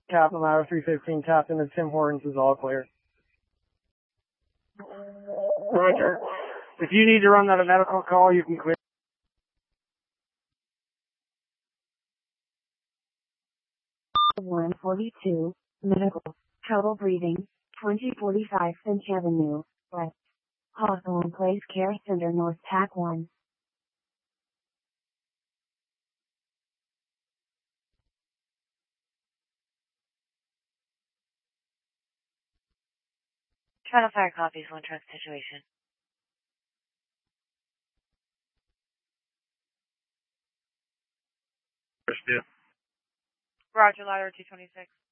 Captain Ladder 315, Captain of Tim Hortons is all clear. Roger. If you need to run that a medical call, you can clear. 142, medical, trouble breathing, 2045 Finch Avenue, West. Hawthorne Place Care Center North TAC 1. Shadow Fire copies, one truck situation. Roger, Ladder 226.